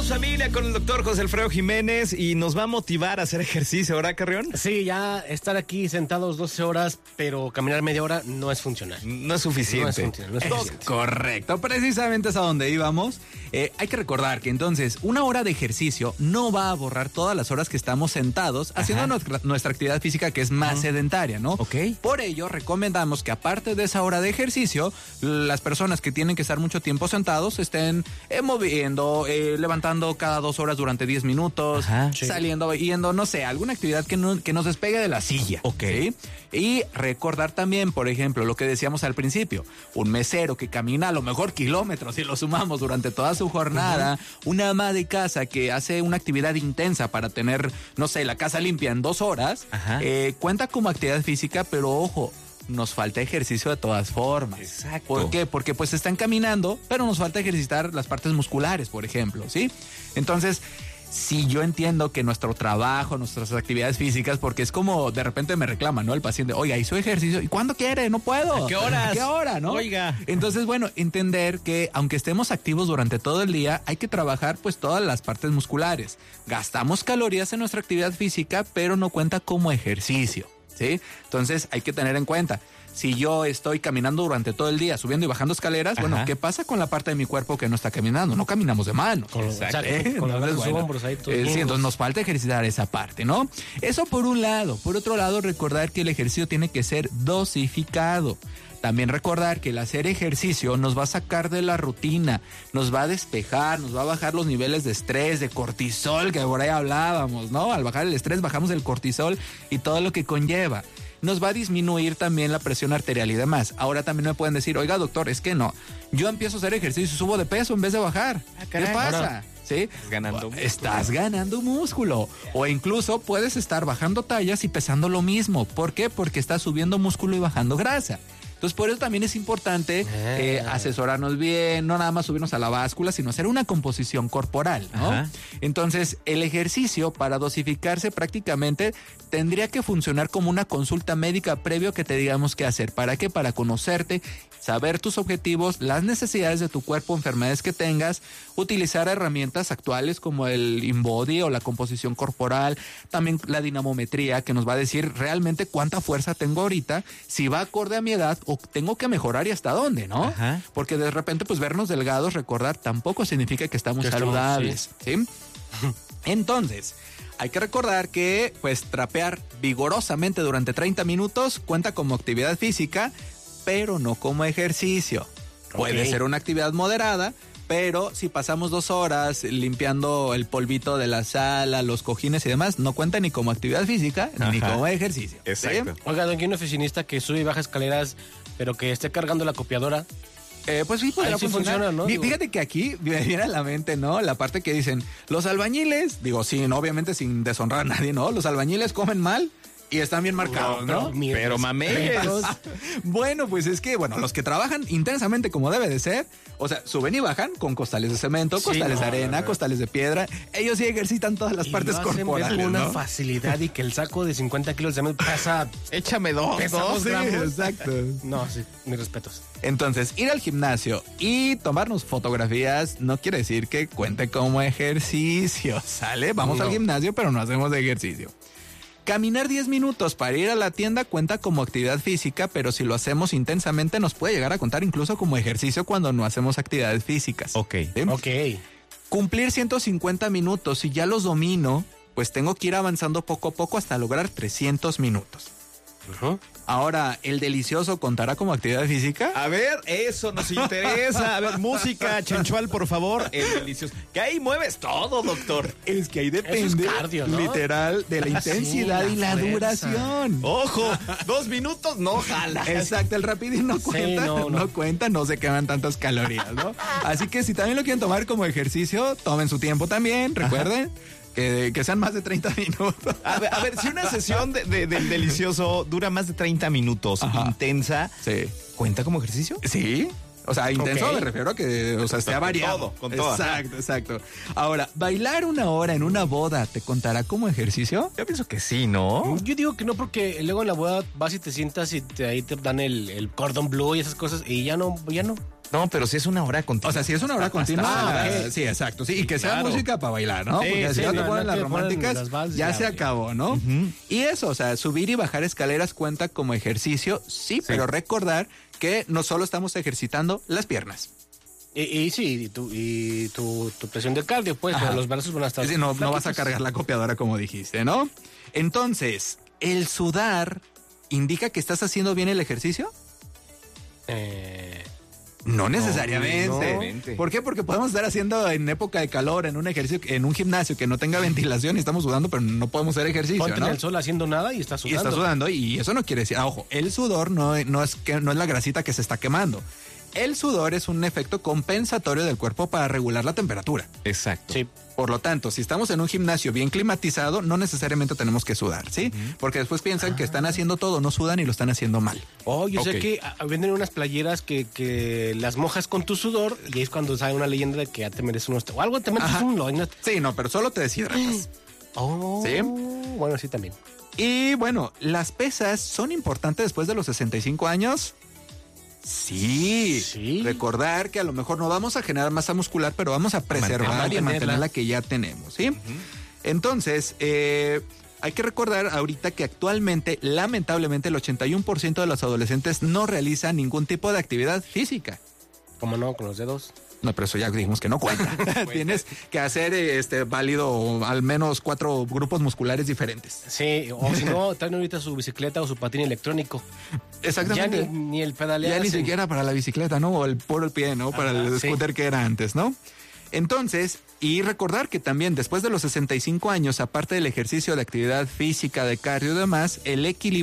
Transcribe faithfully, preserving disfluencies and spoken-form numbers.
Regresamos, familia, con el doctor José Alfredo Jiménez y nos va a motivar a hacer ejercicio, ¿verdad, Carrión? Sí, ya estar aquí sentados doce horas, pero caminar media hora no es funcional. No es suficiente. No es funcional, no es suficiente. Correcto, precisamente es a donde íbamos. Eh, hay que recordar que entonces una hora de ejercicio no va a borrar todas las horas que estamos sentados haciendo nuestra, nuestra actividad física, que es más uh-huh. sedentaria, ¿no? Ok. Por ello, recomendamos que aparte de esa hora de ejercicio, las personas que tienen que estar mucho tiempo sentados estén eh, moviendo, eh, levantando cada dos horas durante diez minutos, Ajá, sí. saliendo, yendo, no sé, alguna actividad que, no, que nos despegue de la silla. Ok. ¿Sí? Y recordar también, por ejemplo, lo que decíamos al principio, un mesero que camina a lo mejor kilómetros y lo sumamos durante toda su jornada, uh-huh. una ama de casa que hace una actividad intensa para tener, no sé, la casa limpia en dos horas, eh, cuenta como actividad física, pero ojo, nos falta ejercicio de todas formas. Exacto. ¿Por qué? Porque pues están caminando, pero nos falta ejercitar las partes musculares, por ejemplo, ¿sí? Entonces, sí, yo entiendo que nuestro trabajo, nuestras actividades físicas, porque es como de repente me reclama, ¿no? El paciente, oiga, hizo ejercicio, ¿y cuándo quiere? No puedo. ¿A qué horas? ¿A qué hora, no? Oiga. Entonces, bueno, entender que aunque estemos activos durante todo el día, hay que trabajar pues todas las partes musculares. Gastamos calorías en nuestra actividad física, pero no cuenta como ejercicio, ¿sí? Entonces, hay que tener en cuenta. Si yo estoy caminando durante todo el día, subiendo y bajando escaleras, Ajá. bueno, ¿qué pasa con la parte de mi cuerpo que no está caminando? No caminamos de mano. Con, Exacto. ¿Eh? con entonces, los bueno, hombros ahí. eh, sí, entonces nos falta ejercitar esa parte, ¿no? Eso por un lado. Por otro lado, recordar que el ejercicio tiene que ser dosificado. También recordar que el hacer ejercicio nos va a sacar de la rutina, nos va a despejar, nos va a bajar los niveles de estrés, de cortisol, que por ahí hablábamos, ¿no? Al bajar el estrés bajamos el cortisol y todo lo que conlleva. Nos va a disminuir también la presión arterial y demás. Ahora también me pueden decir, oiga, doctor, es que no, yo empiezo a hacer ejercicio y subo de peso en vez de bajar. Ah, caray, ¿qué pasa? ahora, ¿Sí? Estás ganando músculo. Estás ganando músculo. O incluso puedes estar bajando tallas y pesando lo mismo. ¿Por qué? Porque estás subiendo músculo y bajando grasa. Entonces, por eso también es importante eh, asesorarnos bien, no nada más subirnos a la báscula, sino hacer una composición corporal, ¿no? Ajá. Entonces, el ejercicio para dosificarse prácticamente tendría que funcionar como una consulta médica previo que te digamos qué hacer. ¿Para qué? Para conocerte, saber tus objetivos, las necesidades de tu cuerpo, enfermedades que tengas, utilizar herramientas actuales como el InBody o la composición corporal, también la dinamometría que nos va a decir realmente cuánta fuerza tengo ahorita, si va acorde a mi edad o tengo que mejorar y hasta dónde, ¿no? Ajá. Porque de repente pues vernos delgados, recordar, tampoco significa que estamos que saludables, estamos, ¿sí? Entonces, hay que recordar que pues trapear vigorosamente durante treinta minutos cuenta como actividad física, pero no como ejercicio. Puede Okay. ser una actividad moderada, pero si pasamos dos horas limpiando el polvito de la sala, los cojines y demás, no cuenta ni como actividad física Ajá. ni como ejercicio. Exacto. ¿Sí? Oiga, aquí un oficinista que sube y baja escaleras, pero que esté cargando la copiadora. Eh, pues sí, podría Ahí sí funcionar. funciona, ¿no? Fí- Digo- Fíjate que aquí me viene a la mente, ¿no? La parte que dicen, los albañiles, digo, sí, no, obviamente sin deshonrar a nadie, ¿no? Los albañiles comen mal y están bien marcados, ¿no? mi- Pero mames. Bueno, pues es que, bueno, los que trabajan intensamente como debe de ser, o sea, suben y bajan con costales de cemento, Sí, costales no, de arena, no, no. costales de piedra. Ellos sí ejercitan todas las Y partes lo hacen corporales, con una ¿no? facilidad y que el saco de cincuenta kilos de cemento pesa... Échame dos, Pesa dos. dos Sí, gramos. exacto. No, sí, mis respetos. Entonces, ir al gimnasio y tomarnos fotografías no quiere decir que cuente como ejercicio, ¿sale? Vamos No. al gimnasio, pero no hacemos ejercicio. Caminar diez minutos para ir a la tienda cuenta como actividad física, pero si lo hacemos intensamente nos puede llegar a contar incluso como ejercicio cuando no hacemos actividades físicas. Ok. ¿Sí? Ok. Cumplir ciento cincuenta minutos, si ya los domino, pues tengo que ir avanzando poco a poco hasta lograr trescientos minutos. Ujú. Ahora, ¿el delicioso contará como actividad física? A ver, eso nos interesa. A ver, música, Chenchual, por favor. El delicioso. Que ahí mueves todo, doctor. Es que ahí Eso depende, es cardio, ¿no? literal, de la Sí, intensidad la y la fuerza. duración. Ojo, dos minutos, no jala. Exacto, el rapidín no Sí, cuenta, no, no, no. cuenta, no se queman tantas calorías, ¿no? Así que si también lo quieren tomar como ejercicio, tomen su tiempo también, recuerden. Que, que sean más de treinta minutos. A ver, a ver, si una sesión de, de- del delicioso dura más de treinta minutos, Ajá. intensa, Sí. ¿cuenta como ejercicio? Sí. O sea, intenso Ok. me refiero a que, o sea, esté Con variado. todo, con todo. Exacto, exacto. Ahora, ¿bailar una hora en una boda te contará como ejercicio? Yo pienso que sí, ¿no? Yo digo que no, porque luego en la boda vas y te sientas y te- ahí te dan el, el cordon bleu y esas cosas y ya no, ya no. No, pero si es una hora continua. O sea, si es una hora Hasta- continua, hasta- ah, sí, exacto, sí, y que sea Claro. música para bailar, ¿no? Sí, Porque sí, si ya no, te ponen no las te ponen románticas, las vals, ya ya, se ya. acabó, ¿no? Y eso, o sea, subir y bajar escaleras cuenta como ejercicio, sí, pero recordar que no solo estamos ejercitando las piernas. Y, y sí, y, tu, y tu, tu presión de cardio, pues, Ajá. pero los brazos van a estar... Es decir, no, no vas a flaquitos. cargar la copiadora como dijiste, ¿no? Entonces, ¿el sudar indica que estás haciendo bien el ejercicio? Eh, No necesariamente. no. ¿Por qué? Porque podemos estar haciendo en época de calor, en un ejercicio, en un gimnasio que no tenga ventilación y estamos sudando, pero no podemos hacer ejercicio, ponte ¿no? en el sol haciendo nada y estás Y sudando. está sudando y eso no quiere decir, ah, ojo, el sudor no, no, es que, no es la grasita que se está quemando. El sudor es un efecto compensatorio del cuerpo para regular la temperatura. Exacto. Sí. Por lo tanto, si estamos en un gimnasio bien climatizado, no necesariamente tenemos que sudar, ¿sí? Porque después piensan que están haciendo todo, no sudan y lo están haciendo mal. Oh, yo Ok. sé que ah, venden unas playeras que, que las mojas con tu sudor y ahí es cuando sale una leyenda de que ya te mereces unos... O algo te metes Ajá. un... no, Sí, no, pero solo te deshidratas. Oh, ¿Sí? Bueno, sí también. Y bueno, ¿las pesas son importantes después de los sesenta y cinco años? Sí. Sí. Recordar que a lo mejor no vamos a generar masa muscular, pero vamos a preservar y a mantenerla. mantener la que ya tenemos, ¿sí? Entonces, eh, hay que recordar ahorita que actualmente, lamentablemente, el ochenta y uno por ciento de los adolescentes no realizan ningún tipo de actividad física. ¿Cómo no? Con los dedos. No, pero eso ya dijimos que no cuenta. Tienes que hacer eh, este válido al menos cuatro grupos musculares diferentes. Sí, o si no, traen ahorita su bicicleta o su patín electrónico. Ya Exactamente. ni, ni el pedaleo. Ya ni hacen. siquiera para la bicicleta, ¿no? O el puro el pie, ¿no? Para Ajá, el sí. scooter que era antes, ¿no? Entonces, y recordar que también después de los sesenta y cinco años, aparte del ejercicio de actividad física, de cardio y demás, el equilibrio